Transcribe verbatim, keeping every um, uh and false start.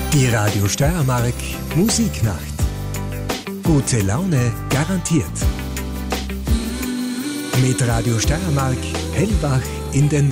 Die Radio Steiermark Musiknacht. Gute Laune garantiert. Mit Radio Steiermark Hellwach in den